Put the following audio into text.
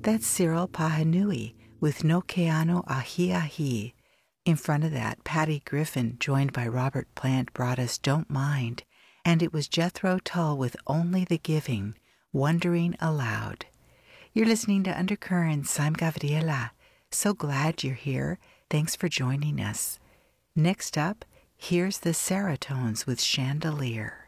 That's Cyril Pahanui with No Keanu Ahi Ahi. In front of that, Patty Griffin, joined by Robert Plant, brought us Don't Mind, and it was Jethro Tull with Only the Giving, Wondering Aloud. You're listening to Undercurrents. I'm Gabriela. So glad you're here. Thanks for joining us. Next up, here's the Serotones with Chandelier.